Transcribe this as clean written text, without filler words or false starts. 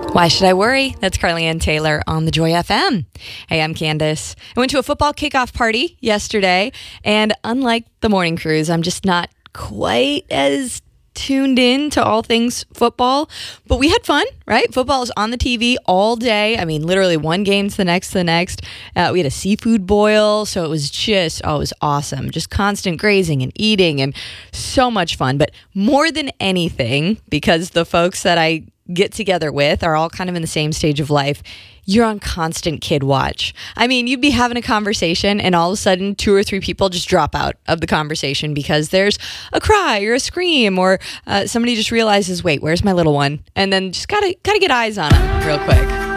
Why should I worry? That's Carly Ann Taylor on the Joy FM. Hey, I'm Candace. I went to a football kickoff party yesterday, and unlike the morning cruise, I'm just not quite as tuned in to all things football, but we had fun, right? Football is on the TV all day. I mean, literally one game to the next. We had a seafood boil, so it was it was awesome. Just constant grazing and eating and so much fun. But more than anything, because the folks that I get together with are all kind of in the same stage of life, you're on constant kid watch. I mean, you'd be having a conversation and all of a sudden 2 or 3 people just drop out of the conversation because there's a cry or a scream or somebody just realizes, wait, where's my little one? And then just gotta get eyes on them real quick.